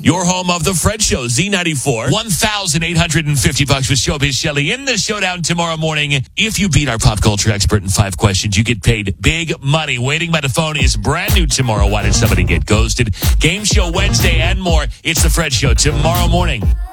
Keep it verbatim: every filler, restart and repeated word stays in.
Your home of the Fred Show, Z ninety-four. one thousand eight hundred fifty bucks with Showbiz Shelley in the showdown tomorrow morning. If you beat our pop culture expert in five questions, you get paid big money. Waiting by the phone is brand new tomorrow. Why did somebody get ghosted? Game show Wednesday and more. It's the Fred Show tomorrow morning.